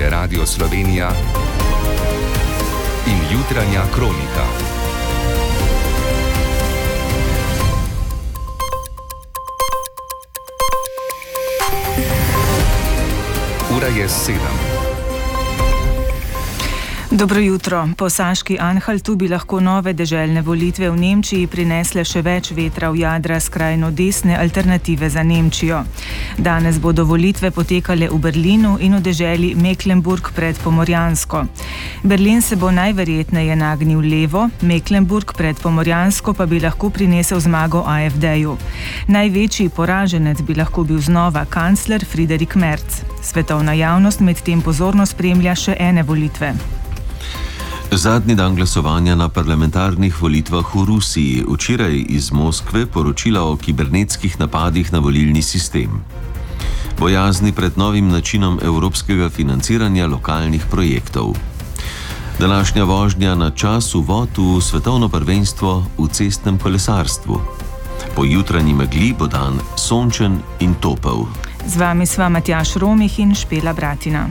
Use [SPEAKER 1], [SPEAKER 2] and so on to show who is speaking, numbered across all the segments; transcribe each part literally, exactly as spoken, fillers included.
[SPEAKER 1] je Radio Slovenija in jutranja kronika. Ura je sedem.
[SPEAKER 2] Dobro jutro. Po Saški Anhaltu bi lahko nove deželne volitve v Nemčiji prinesle še več vetra v jadra skrajno desne alternative za Nemčijo. Danes bodo volitve potekale v Berlinu in v deželi Mecklenburg pred Pomorjansko. Berlin se bo najverjetneje nagnil levo, Mecklenburg pred Pomorjansko pa bi lahko prinesel zmago A F D-ju. Največji poraženec bi lahko bil znova kancler Friedrich Merz. Svetovna javnost medtem pozorno spremlja še ene volitve.
[SPEAKER 3] Zadnji dan glasovanja na parlamentarnih volitvah v Rusiji, včeraj iz Moskve poročila o kibernetskih napadih na volilni sistem. Bojazni pred novim načinom evropskega financiranja lokalnih projektov. Današnja vožnja na čas uvod v svetovno prvenstvo v cestnem kolesarstvu. Po jutranji megli bo dan sončen in topel.
[SPEAKER 2] Z vami sva Matjaž Romih in Špela Bratina.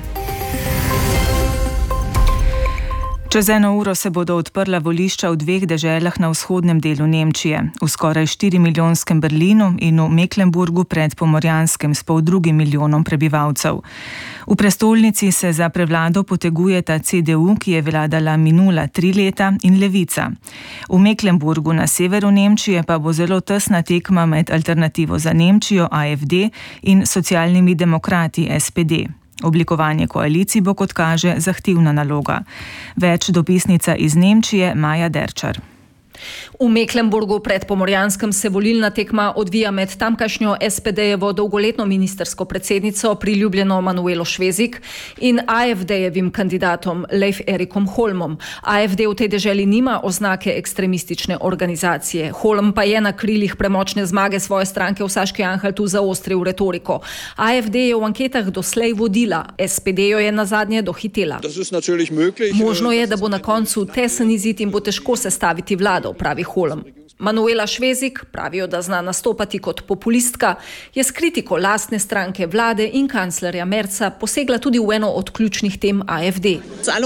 [SPEAKER 2] Čez eno uro se bodo odprla volišča v dveh deželah na vzhodnem delu Nemčije, v skoraj štirimilijonskem Berlinu in v Mecklenburgu pred Pomorjanskem s pol drugim milijonom prebivalcev. V prestolnici se za prevlado potegujeta C D U, ki je vladala minula tri leta, in Levica. V Mecklenburgu na severu Nemčije pa bo zelo tesna tekma med Alternativo za Nemčijo A F D in socialnimi demokrati S P D. Oblikovanje koalicij bo, kot kaže, zahtevna naloga. Več dopisnica iz Nemčije Maja Derčar.
[SPEAKER 4] V Mecklenburgu pred Pomorjanskem se volilna tekma odvija med tamkajšnjo S P D-jevo dolgoletno ministersko predsednico, priljubljeno Manuelo Švezik, in A F D-jevim kandidatom Leif Erikom Holmom. A F D v tej deželi nima oznake ekstremistične organizacije. Holm pa je na krilih premočne zmage svoje stranke v Saški Anhaltu zaostril retoriko. A F D je v anketah doslej vodila, S P D jo je nazadnje dohitela. Možno je, da bo na koncu tesen izid in bo težko sestaviti vlado, pravi Holm. Manuela Švezik, pravijo, da zna nastopati kot populistka, je s kritiko lastne stranke vlade in kanclerja Merza posegla tudi v eno od ključnih tem A F D.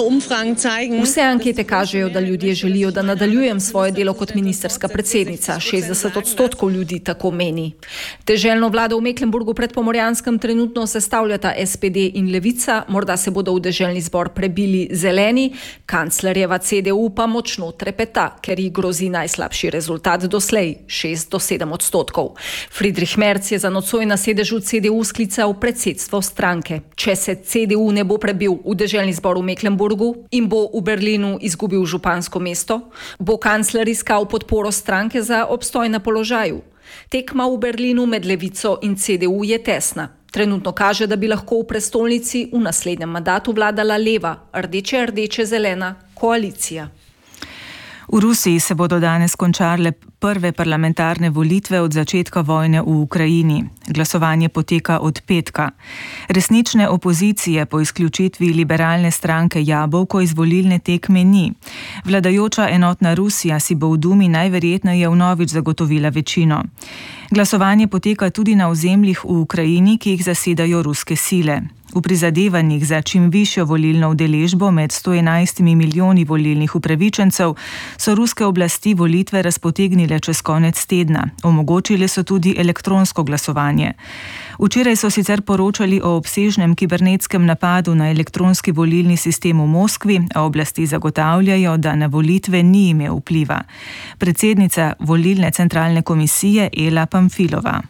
[SPEAKER 4] Vse ankete kažejo, da ljudje želijo, da nadaljujem svoje delo kot ministerska predsednica. šestdeset odstotkov ljudi tako meni. Deželno vlado v Mecklenburgu pred Pomorjanskem trenutno sestavljata S P D in Levica, morda se bodo v deželni zbor prebili zeleni, kanclerjeva C D U pa močno trepeta, ker ji grozi najslabši rezultat doslej, šest do sedem odstotkov. Friedrich Merz je za nocoj na sedežu C D U sklical predsedstvo stranke. Če se C D U ne bo prebil v deželni zbor v Mecklenburgu in bo v Berlinu izgubil župansko mesto, bo kancler iskal podporo stranke za obstoj na položaju. Tekma v Berlinu med Levico in C D U je tesna. Trenutno kaže, da bi lahko v prestolnici v naslednjem mandatu vladala leva, rdeče-rdeče-zelena koalicija.
[SPEAKER 2] V Rusiji se bodo danes končale prve parlamentarne volitve od začetka vojne v Ukrajini. Glasovanje poteka od petka. Resnične opozicije po izključitvi liberalne stranke Jabolko iz volilne tekme ni. Vladajoča enotna Rusija si bo v Dumi najverjetneje vnovič zagotovila večino. Glasovanje poteka tudi na ozemljih v Ukrajini, ki jih zasedajo ruske sile. V prizadevanjih za čim višjo volilno udeležbo med sto enajstimi milijoni volilnih upravičencev so ruske oblasti volitve razpotegnile čez konec tedna. Omogočile so tudi elektronsko glasovanje. Včeraj so sicer poročali o obsežnem kibernetskem napadu na elektronski volilni sistem v Moskvi, a oblasti zagotavljajo, da na volitve ni imel vpliva. Predsednica volilne centralne komisije Ela Pamfilova.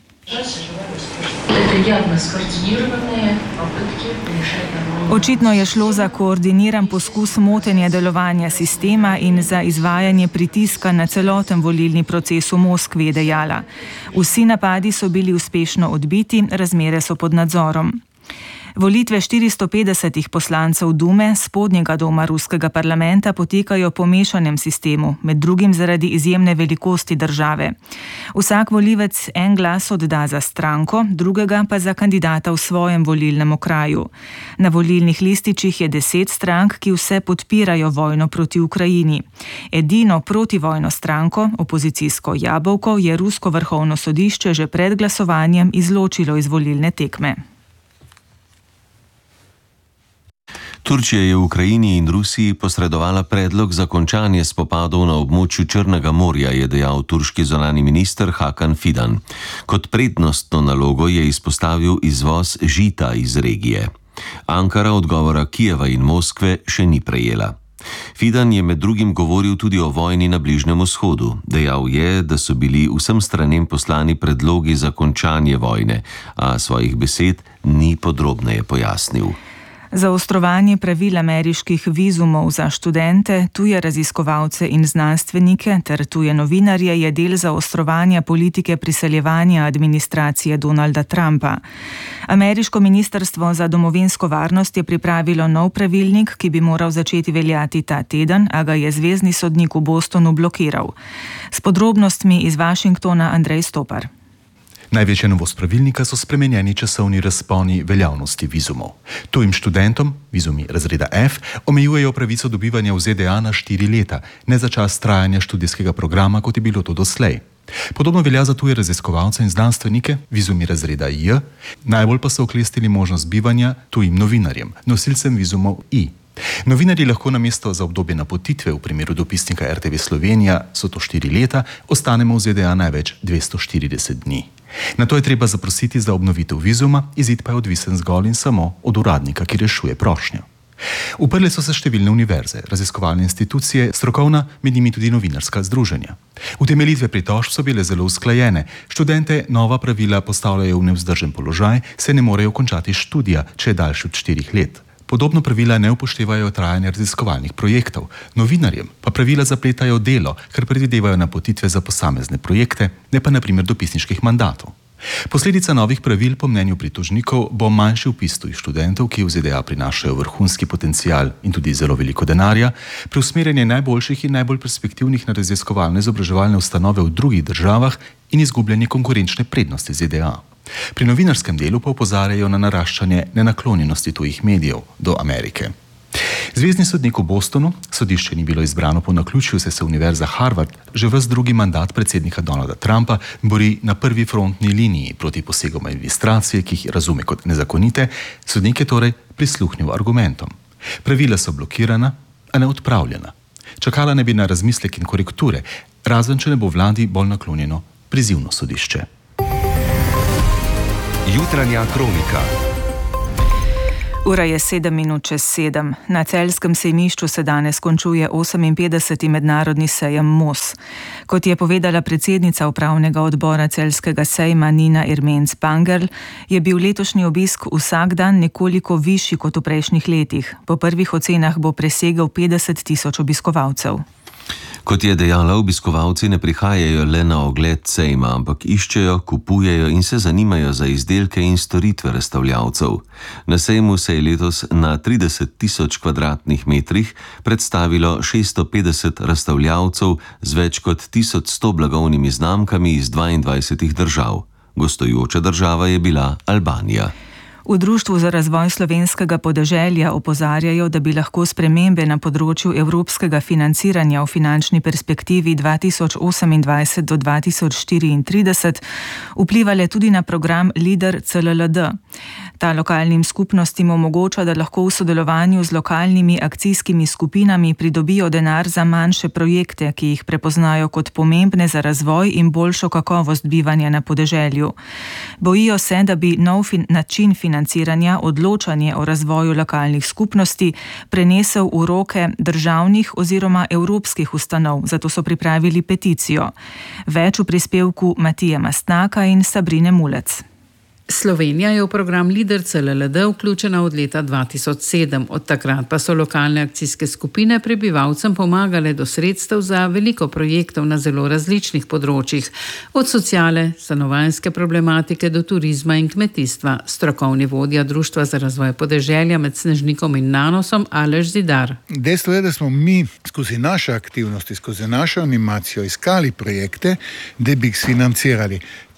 [SPEAKER 2] Očitno je šlo za koordiniran poskus motenja delovanja sistema in za izvajanje pritiska na celoten volilni proces v Moskvi, je dejala. Vsi napadi so bili uspešno odbiti, razmere so pod nadzorom. Volitve štiristo petdesetih poslancev Dume, spodnjega doma ruskega parlamenta, potekajo po mešanem sistemu, med drugim zaradi izjemne velikosti države. Vsak volivec en glas odda za stranko, drugega pa za kandidata v svojem volilnem okraju. Na volilnih lističih je deset strank, ki vse podpirajo vojno proti Ukrajini. Edino protivojno stranko, opozicijsko Jabolko, je rusko vrhovno sodišče že pred glasovanjem izločilo iz volilne tekme.
[SPEAKER 3] Turčija je Ukrajini in Rusiji posredovala predlog za končanje spopadov na območju Črnega morja, je dejal turški zunanji minister Hakan Fidan. Kot prednostno nalogo je izpostavil izvoz žita iz regije. Ankara odgovora Kijeva in Moskve še ni prejela. Fidan je med drugim govoril tudi o vojni na Bližnjem vzhodu. Dejal je, da so bili vsem stranem poslani predlogi za končanje vojne, a svojih besed ni podrobneje pojasnil.
[SPEAKER 2] Zaostrovanje pravil ameriških vizumov za študente, tuje raziskovalce in znanstvenike ter tuje novinarje je del zaostrovanja politike priseljevanja administracije Donalda Trumpa. Ameriško ministrstvo za domovinsko varnost je pripravilo nov pravilnik, ki bi moral začeti veljati ta teden, a ga je zvezni sodnik v Bostonu blokiral. S podrobnostmi iz Washingtona Andrej Stopar.
[SPEAKER 5] Največja novost pravilnika so spremenjeni časovni razponi veljavnosti vizumov. Tujim študentom, vizumi razreda F, omejujejo pravico dobivanja v Z D A na štiri leta, ne za čas trajanja študijskega programa, kot je bilo to doslej. Podobno velja za tuje raziskovalce in znanstvenike, vizumi razreda J, najbolj pa so oklestili možnost bivanja tujim novinarjem, nosilcem vizumov I. Novinarji lahko namesto za obdobje napotitve v primeru dopisnika R T V Slovenija, so to štiri leta, ostanemo v Z D A največ dvesto štirideset dni. Na to je treba zaprositi za obnovitev vizuma, izid pa je odvisen zgolj in samo od uradnika, ki rešuje prošnjo. Uprle so se številne univerze, raziskovalne institucije, strokovna, med njimi tudi novinarska združenja. Utemeljitve pritožb so bile zelo usklajene. Študente nova pravila postavljajo v nevzdržen položaj, se ne morejo končati študija, če je daljši od štirih let. Podobno pravila ne upoštevajo trajanja raziskovalnih projektov. Novinarjem pa pravila zapletajo delo, ker predvidevajo napotitve za posamezne projekte, ne pa na primer dopisniških mandatov. Posledica novih pravil po mnenju pritožnikov bo manjši vpis tujih študentov, ki v Z D A prinašajo vrhunski potencial in tudi zelo veliko denarja, preusmerjanje najboljših in najbolj perspektivnih na raziskovalne izobraževalne ustanove v drugih državah in izgubljanje konkurenčne prednosti Z D A. Pri novinarskem delu pa opozarjajo na naraščanje nenaklonjenosti tujih medijev do Amerike. Zvezni sodnik v Bostonu, sodišče ni bilo izbrano po naključju, saj se Univerza Harvard že ves drugi mandat predsednika Donalda Trumpa bori na prvi frontni liniji proti posegom administracije, ki jih razume kot nezakonite, sodnik je torej prisluhnil argumentom. Pravila so blokirana, a ne odpravljena. Čakala ne bi na razmislek in korekture, razen če ne bo vladi bolj naklonjeno prizivno sodišče.
[SPEAKER 1] Jutranja kronika.
[SPEAKER 2] Ura je sedem minut čez sedem. Na celjskem sejmišču se danes končuje oseminpetdeseti mednarodni sejem M O S. Kot je povedala predsednica upravnega odbora celjskega sejma Nina Ermenc-Bangerl, je bil letošnji obisk vsak dan nekoliko višji kot v prejšnjih letih. Po prvih ocenah bo presegel petdeset tisoč obiskovalcev.
[SPEAKER 3] Kot je dejala, obiskovalci ne prihajajo le na ogled sejma, ampak iščejo, kupujejo in se zanimajo za izdelke in storitve razstavljavcev. Na sejmu se je letos na trideset tisoč kvadratnih metrih predstavilo šeststo petdeset razstavljavcev z več kot tisoč sto blagovnimi znamkami iz dvaindvajsetih držav. Gostujoča država je bila Albanija.
[SPEAKER 2] V Društvu za razvoj slovenskega podeželja opozarjajo, da bi lahko spremembe na področju evropskega financiranja v finančni perspektivi dva tisoč osemindvajset do dva tisoč štiriintrideset vplivale tudi na program LEADER C L L D. Ta lokalnim skupnostim omogoča, da lahko v sodelovanju z lokalnimi akcijskimi skupinami pridobijo denar za manjše projekte, ki jih prepoznajo kot pomembne za razvoj in boljšo kakovost bivanja na podeželju. Bojijo se, da bi nov fin- način financiranja odločanje o razvoju lokalnih skupnosti prenesel v roke državnih oziroma evropskih ustanov, zato so pripravili peticijo. Več v prispevku Matije Mastnaka in Sabrine Mulec.
[SPEAKER 6] Slovenija je v program LEADER C L L D vključena od leta dva tisoč sedem. Od takrat pa so lokalne akcijske skupine prebivalcem pomagale do sredstev za veliko projektov na zelo različnih področjih. Od sociale, stanovanjske problematike do turizma in kmetijstva. Strokovni vodja Društva za razvoj podeželja med Snežnikom in Nanosom Aleš Zidar.
[SPEAKER 7] Dejstvo je, da smo mi skozi naše aktivnosti, skozi našo animacijo iskali projekte, da bi jih financirali.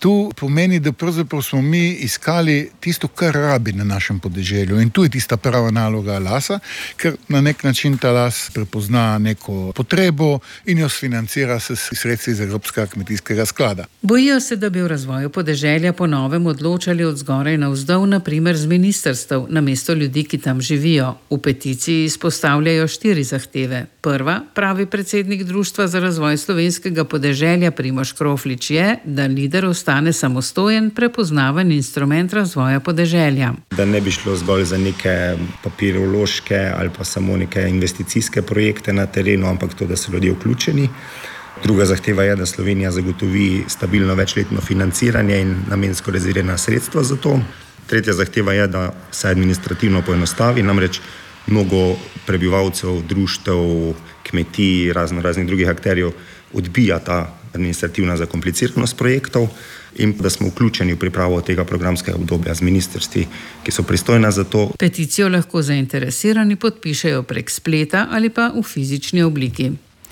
[SPEAKER 7] tu pomeni, da pravzaprav smo mi iskali tisto, kar rabi na našem podeželju. In tu je tista prava naloga Lasa, ker na nek način ta Las prepozna neko potrebo in jo sfinancira s sredstvi iz Evropskega kmetijskega sklada.
[SPEAKER 6] Bojijo se, da bi v razvoju podeželja po novem odločali od zgoraj navzdol, na primer z ministrstev, namesto ljudi, ki tam živijo. V peticiji izpostavljajo štiri zahteve. Prva, pravi predsednik Društva za razvoj slovenskega podeželja Primož Kroflič, je, da Lider ostane samostojen, prepoznaven instrument razvoja podeželja.
[SPEAKER 8] Da ne bi šlo zgolj za neke papirološke ali pa samo neke investicijske projekte na terenu, ampak to, da so ljudje vključeni. Druga zahteva je, da Slovenija zagotovi stabilno večletno financiranje in namensko rezervirana sredstva za to. Tretja zahteva je, da se administrativno poenostavi, namreč mnogo prebivalcev, društev, kmetij, razno raznih drugih akterjev odbija ta administrativna zakompliciranost projektov in da smo vključeni v pripravo tega programskega obdobja z ministrstvi, ki so pristojna za to.
[SPEAKER 6] Peticijo lahko zainteresirani podpišejo prek spleta ali pa v fizični obliki.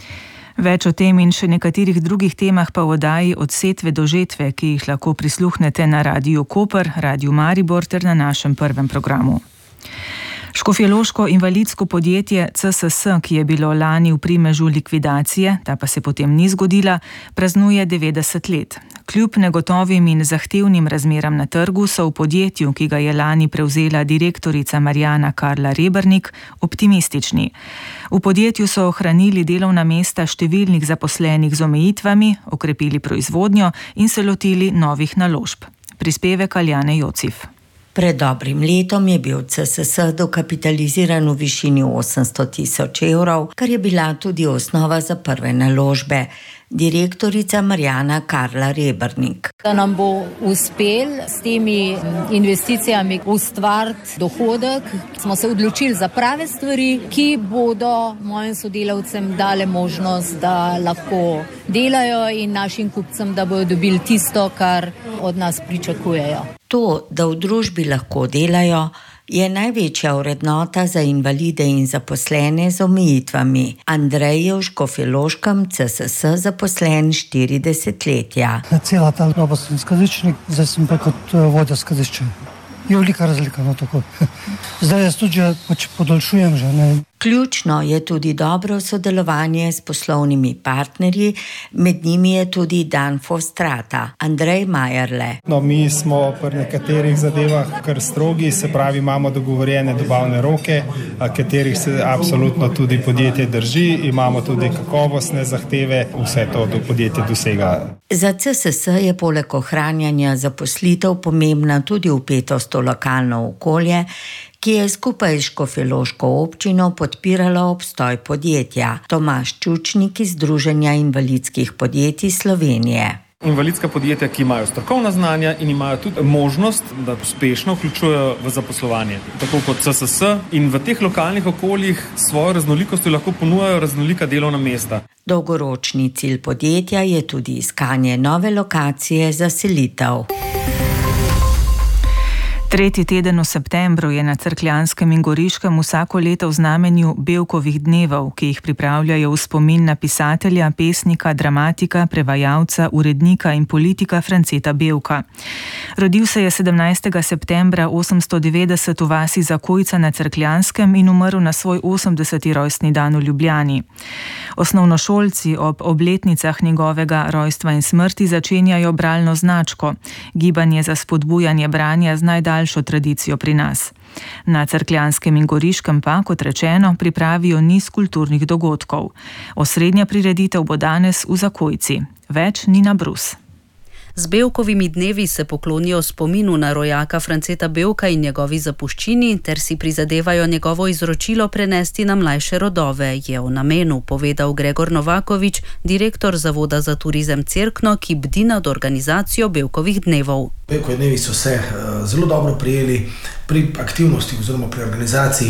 [SPEAKER 2] Več o tem in še nekaterih drugih temah pa v oddaji Od setve do žetve, ki jih lahko prisluhnete na Radiu Koper, Radiu Maribor ter na našem prvem programu. Škofjeloško invalidsko podjetje C S S, ki je bilo lani v primežu likvidacije, ta pa se potem ni zgodila, praznuje devetdeset let. Kljub negotovim in zahtevnim razmeram na trgu so v podjetju, ki ga je lani prevzela direktorica Marjana Karla Rebernik, optimistični. V podjetju so ohranili delovna mesta številnih zaposlenih z omejitvami, okrepili proizvodnjo in se lotili novih naložb. Prispevek Aljane Jocif.
[SPEAKER 9] Pred dobrim letom je bil C S S dokapitaliziran v višini osemsto tisoč evrov, kar je bila tudi osnova za prve naložbe. Direktorica Marjana Karla Rebernik.
[SPEAKER 10] Da nam bo uspel s temi investicijami ustvariti dohodek, smo se odločili za prave stvari, ki bodo mojim sodelavcem dale možnost, da lahko delajo in našim kupcem, da bodo dobili tisto, kar od nas pričakujejo.
[SPEAKER 9] To, da v družbi lahko delajo, je največja vrednota za invalide in zaposlene z omejitvami. Andrej je v Škofjeloškem C S S zaposlen štiri desetletja.
[SPEAKER 11] Cela ta doba sem skladiščnik, zdaj sem pa kot vodja skladišča. Je velika razlika, no tako. Zdaj jaz tudi pač podaljšujem že, ne.
[SPEAKER 9] Ključno je tudi dobro sodelovanje s poslovnimi partnerji, med njimi je tudi Danfo Strata, Andrej Majerle.
[SPEAKER 12] No, mi smo pri nekaterih zadevah kar strogi, se pravi, imamo dogovorjene dobavne roke, katerih se absolutno tudi podjetje drži, imamo tudi kakovostne zahteve, vse to do podjetje dosega.
[SPEAKER 9] Za C S S je poleg ohranjanja zaposlitev pomembna tudi vpetost v lokalno okolje, ki je skupaj s Škofjeloško občino podpirala obstoj podjetja. Tomaž Čučnik iz Združenja invalidskih podjetij Slovenije.
[SPEAKER 13] Invalidska podjetja, ki imajo strokovna znanja in imajo tudi možnost, da uspešno vključujejo v zaposlovanje, tako kot C S S, in v teh lokalnih okoljih svojo raznolikost lahko ponujajo raznolika delovna mesta.
[SPEAKER 9] Dolgoročni cilj podjetja je tudi iskanje nove lokacije za selitev.
[SPEAKER 2] Tretji teden v septembru je na Cerkljanskem in Goriškem vsako leto v znamenju Bevkovih dnevov, ki jih pripravljajo v spomin na pisatelja, pesnika, dramatika, prevajalca, urednika in politika Franceta Bevka. Rodil se je sedemnajstega septembra osemsto devetdeset v vasi Zakojca na Cerkljanskem in umrl na svoj osemdeseti rojstni dan v Ljubljani. Osnovnošolci ob obletnicah njegovega rojstva in smrti začenjajo bralno značko, gibanje za spodbujanje branja z najdaljšo tradicijo pri nas. Na Cerkljanskem in Goriškem pa, kot rečeno, pripravijo niz kulturnih dogodkov. Osrednja prireditev bo danes v Zakojci. Več Nina Brus.
[SPEAKER 14] Z Bevkovimi dnevi se poklonijo spominu na rojaka Franceta Bevka in njegovi zapuščini ter si prizadevajo njegovo izročilo prenesti na mlajše rodove, je v namenu povedal Gregor Novakovič, direktor Zavoda za turizem Cerkno, ki bdi nad organizacijo Bevkovih dnevov.
[SPEAKER 15] Bevkovi dnevi so se uh, zelo dobro prijeli pri aktivnosti oziroma pri organizaciji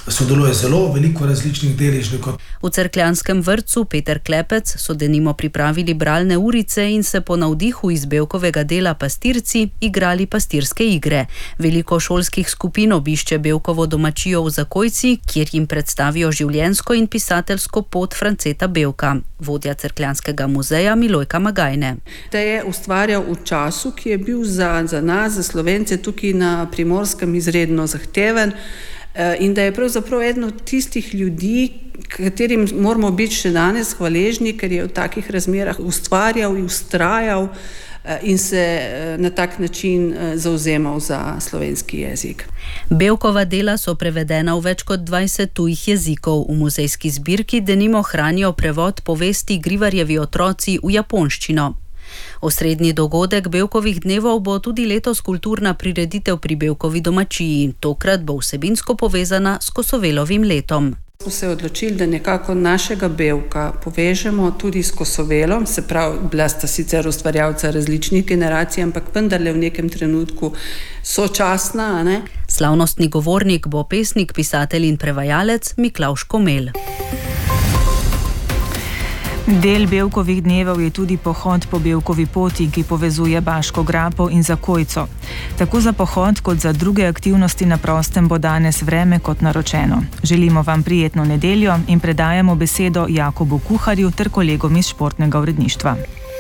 [SPEAKER 15] sodeluje zelo veliko različnih deležnikov.
[SPEAKER 14] V Cerkljanskem vrtcu Peter Klepec so denimo pripravili bralne urice in se po navdihu iz Bevkovega dela Pastirci igrali pastirske igre. Veliko šolskih skupin obišče Bevkovo domačijo v Zakojci, kjer jim predstavijo življenjsko in pisateljsko pot Franceta Bevka. Vodja Cerkljanskega muzeja Milojka Magajne.
[SPEAKER 16] Da je ustvarjal v času, ki je bil za, za nas, za Slovence tukaj na Primorskem izredno zahteven, in da je pravzaprav eden od tistih ljudi, katerim moramo biti še danes hvaležni, ker je v takih razmerah ustvarjal in ustrajal in se na tak način zauzemal za slovenski jezik.
[SPEAKER 14] Bevkova dela so prevedena v več kot dvajset tujih jezikov. V muzejski zbirki denimo hranijo prevod povesti Grivarjevi otroci v japonščino. Osrednji dogodek Bevkovih dnevov bo tudi letos kulturna prireditev pri Bevkovi domačiji. Tokrat bo vsebinsko povezana s Kosovelovim letom.
[SPEAKER 16] Smo se odločili, da nekako našega Bevka povežemo tudi s Kosovelom, se pravi, bila sta sicer ustvarjalca različnih generacij, ampak vendarle v nekem trenutku sočasna, a ne?
[SPEAKER 14] Slavnostni govornik bo pesnik, pisatelj in prevajalec Miklavž Komel.
[SPEAKER 2] Del Bevkovih dnevov je tudi pohod po Bevkovi poti, ki povezuje Baško grapo in Zakojco. Tako za pohod kot za druge aktivnosti na prostem bo danes vreme kot naročeno. Želimo vam prijetno nedeljo in predajamo besedo Jakobu Kuharju ter kolegom iz športnega uredništva.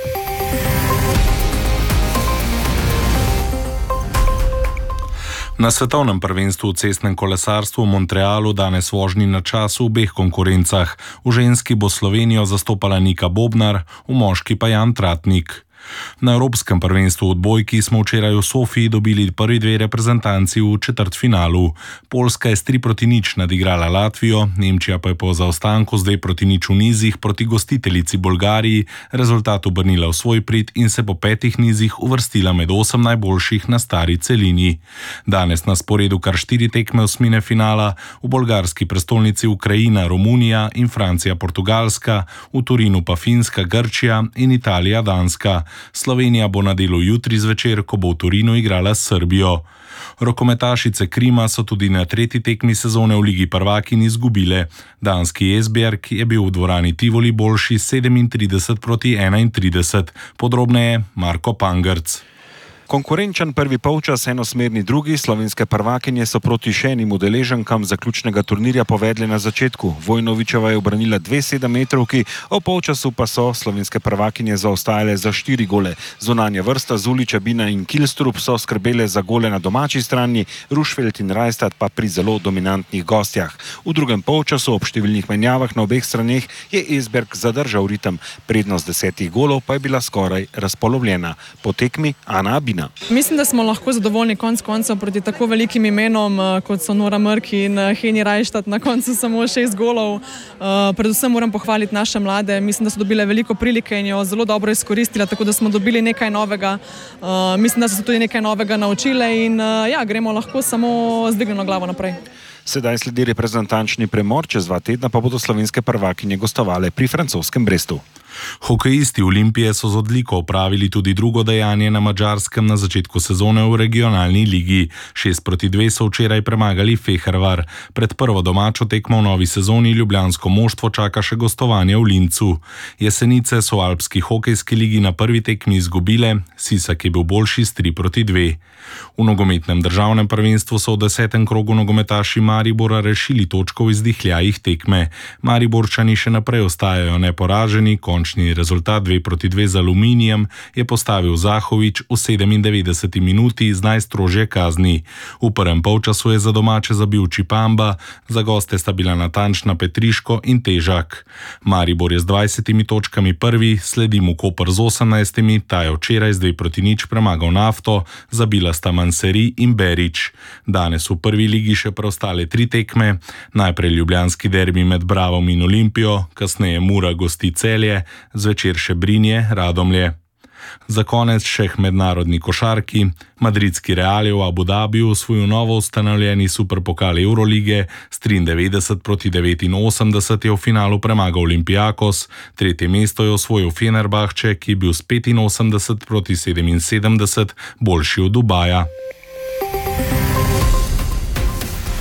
[SPEAKER 17] Na svetovnem prvenstvu v cestnem kolesarstvu v Montrealu danes vožnji na čas v obeh konkurencah. V ženski bo Slovenijo zastopala Nika Bobnar, v moški pa Jan Tratnik. Na Evropskem prvenstvu v odbojki smo včeraj v Sofiji dobili prvi dve reprezentanci v četrtfinalu. Poljska je s tri proti nič nadigrala Latvijo, Nemčija pa je po zaostanku z dve proti nič v nizih proti gostiteljici Bolgariji rezultat obrnila v svoj prid in se po petih nizih uvrstila med osem najboljših na stari celini. Danes na sporedu kar štiri tekme osmine finala, v bolgarski prestolnici Ukrajina, Romunija in Francija, Portugalska, v Turinu pa Finska, Grčija in Italija, Danska. Slovenija bo na delu jutri zvečer, ko bo v Torinu igrala s Srbijo. Rokometašice Krima so tudi na tretji tekmi sezone v Ligi prvakinj izgubile. Danski Esbjerg je bil v dvorani Tivoli boljši sedemintrideset proti enaintrideset. Podrobneje Marko Pangrc.
[SPEAKER 18] Konkurenčen prvi polčas, enosmerni drugi, slovenske prvakinje so proti še enim udeleženkam zaključnega turnirja povedle na začetku. Vojnovičeva je obranila dve sedemmetrovki, o polčasu pa so slovenske prvakinje zaostajale za štiri gole. Zunanja vrsta Zulić, Bina in Kilstrup so skrbele za gole na domači strani, Rušfeld in Rajstad pa pri zelo dominantnih gostjah. V drugem polčasu ob številnih menjavah na obeh straneh je Esbjerg zadržal ritem. Prednost desetih golov pa je bila skoraj razpolovljena. Po tekmi Ana Abina.
[SPEAKER 19] Mislim, da smo lahko zadovoljni konc koncev proti tako velikim imenom, kot so Nora Mrk in Heni Rajštad, na koncu samo šest golov. Predvsem moram pohvaliti naše mlade. Mislim, da so dobile veliko prilike in jo zelo dobro izkoristile, tako da smo dobili nekaj novega. Mislim, da so se tudi nekaj novega naučile in ja, gremo lahko samo z dvignjeno glavo naprej.
[SPEAKER 18] Sedaj sledi reprezentančni premor, čez dva tedna pa bodo slovenske prvakinje gostovale pri francoskem Brestu.
[SPEAKER 17] Hokejisti Olimpije so z odliko opravili tudi drugo dejanje na Madžarskem na začetku sezone v regionalni ligi. šest proti dve so včeraj premagali Fehervar. Pred prvo domačo tekmo v novi sezoni ljubljansko moštvo čaka še gostovanje v Lincu. Jesenice so v alpski hokejski ligi na prvi tekmi izgubile, Sisak je bil boljši s tri proti dve. V nogometnem državnem prvenstvu so v desetem krogu nogometaši Maribora rešili točko v izdihljajih tekme. Mariborčani še naprej ostajajo neporaženi, končni rezultat dve proti dve z Aluminijem je postavil Zahovič v sedemindevetdeseti minuti z najstrožje kazni. V prvem polčasu je za domače zabil Čipamba, za goste sta bila natančna Petriško in Težak. Maribor je z dvajsetimi točkami prvi, sledi mu Koper z osemnajstimi, ta je včeraj z dve proti nič premagal Nafto, zabila sta Manseri in Berič. Danes v prvi ligi še preostale tri tekme, najprej ljubljanski derbi med Bravom in Olimpijo, kasneje Mura gosti Celje, zvečer še Brinje, Radomlje. Za konec še mednarodni košarki. Madridski Real je v Abu Dhabiju osvojil novo ustanovljeni superpokal Eurolige, s triindevetdeset proti devetinosemdeset je v finalu premagal Olympiakos, tretje mesto je osvojil Fenerbahče, ki je bil s petinosemdeset proti sedeminsedemdeset boljši od Dubaja.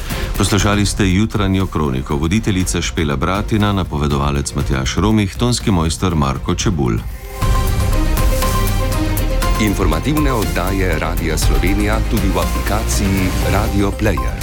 [SPEAKER 3] Poslušali ste jutranjo kroniko, voditeljica Špela Bratina, napovedovalec Matjaž Romih, tonski mojster Marko Čebulj.
[SPEAKER 1] Informativne oddaje Radia Slovenija tudi v aplikaciji Radio Player.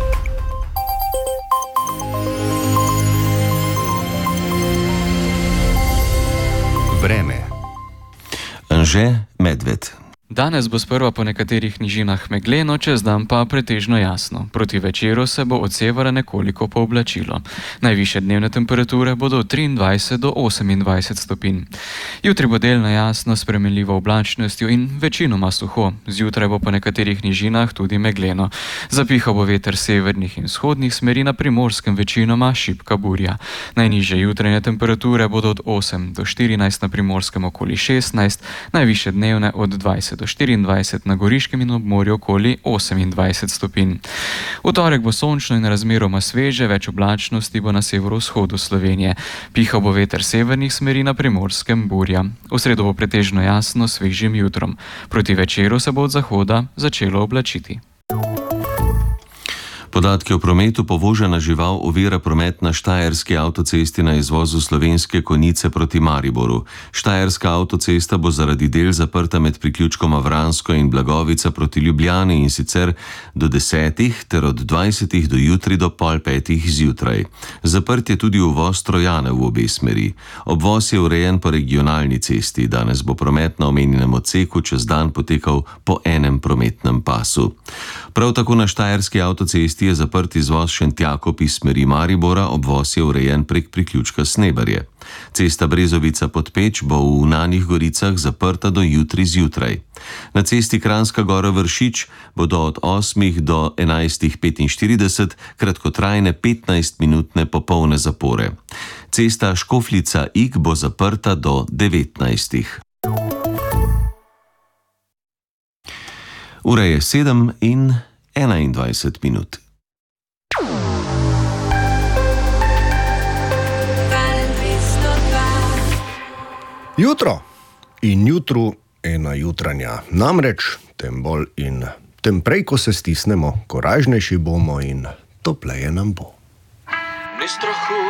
[SPEAKER 1] Vreme.
[SPEAKER 3] Anže Medved.
[SPEAKER 20] Danes bo sprva po nekaterih nižinah megleno, čez dan pa pretežno jasno. Proti večeru se bo od severa nekoliko pooblačilo. Najvišje dnevne temperature bodo od triindvajset do osemindvajset stopinj. Jutri bo delno jasno s spremenljivo oblačnostjo in večinoma suho. Zjutraj bo po nekaterih nižinah tudi megleno. Zapihal bo veter severnih in vzhodnih smeri, na Primorskem večinoma šibka burja. Najnižje jutranje temperature bodo od osem do štirinajst, na Primorskem okoli šestnajst, najvišje dnevne od dvajset do štiriindvajset, na Goriškem in ob morju okoli osemindvajset stopinj. V torek bo sončno in razmeroma sveže, več oblačnosti bo na severovzhodu Slovenije. Pihal bo veter severnih smeri, na Primorskem burja. V sredo bo pretežno jasno s svežim jutrom. Proti večeru se bo od zahoda začelo oblačiti.
[SPEAKER 3] Podatki o prometu: povožena žival ovira promet na štajerski avtocesti na izvozu Slovenske Konjice proti Mariboru. Štajerska avtocesta bo zaradi del zaprta med priključkoma Vransko in Blagovica proti Ljubljani, in sicer do desetih ter od dvajsetih do jutri do pol petih zjutraj. Zaprt je tudi uvoz Trojane v obe smeri. Obvoz je urejen po regionalni cesti. Danes bo promet na omenjenem odseku čez dan potekal po enem prometnem pasu. Prav tako na štajerski avtocesti je zaprt izvoz Šentjakov iz smeri Maribora, obvoz je urejen prek priključka Snebarje. Cesta Brezovica-Podpeč bo v Nanih Goricah zaprta do jutri zjutraj. Na cesti Kranjska Gora-Vršič bodo od osmih do enajstih petinštirideset kratkotrajne petnajstminutne popolne zapore. Cesta Škofljica-Ig bo zaprta do devetnajstih. Ura je sedem in enaindvajset minut.
[SPEAKER 21] Jutro in jutru ena jutranja. Namreč tem bolj in tem prej, ko se stisnemo, korajžnejši bomo in topleje nam bo.